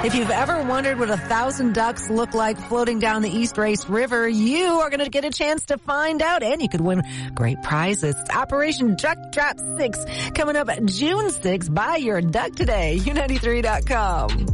If you've ever wondered what 1,000 ducks look like floating down the East Race River, you are going to get a chance to find out, and you could win great prizes. It's Operation Duck Trap 6 coming up June 6th. Buy your duck today. U93.com.